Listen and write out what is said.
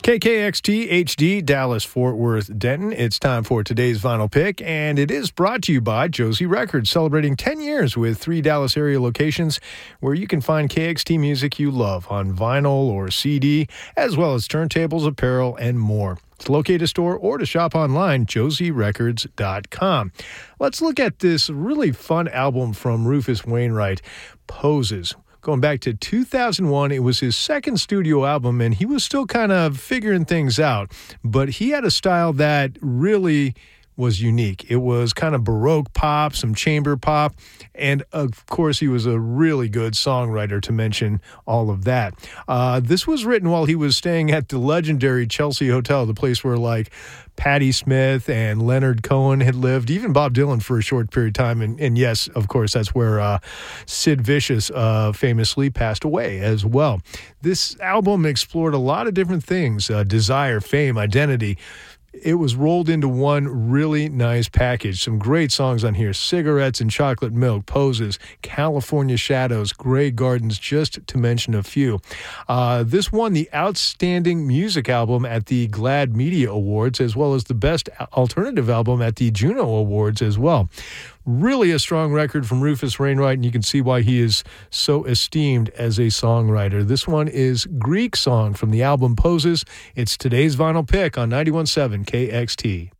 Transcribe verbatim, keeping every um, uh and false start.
K K X T H D, Dallas, Fort Worth, Denton. It's time for today's Vinyl Pick, and it is brought to you by Josie Records, celebrating ten years with three Dallas area locations where you can find K X T music you love on vinyl or C D, as well as turntables, apparel, and more. To locate a store or to shop online, josie records dot com. Let's look at this really fun album from Rufus Wainwright, Poses. Going back to two thousand one, it was his second studio album, and he was still kind of figuring things out. But he had a style that really was unique. It was kind of Baroque pop, some chamber pop, and of course he was a really good songwriter, to mention all of that. Uh, this was written while he was staying at the legendary Chelsea Hotel, the place where like Patti Smith and Leonard Cohen had lived, even Bob Dylan for a short period of time. And, and yes, of course, that's where uh, Sid Vicious uh, famously passed away as well. This album explored a lot of different things, uh, desire, fame, identity. It was rolled into one really nice package. Some great songs on here: Cigarettes and Chocolate Milk, Poses, California Shadows, Grey Gardens, just to mention a few. Uh, this won the Outstanding Music Album at the GLAAD Media Awards, as well as the Best Alternative Album at the Juno Awards as well. Really a strong record from Rufus Wainwright, and you can see why he is so esteemed as a songwriter. This one is Greek Song from the album Poses. It's today's Vinyl Pick on ninety-one point seven K X T.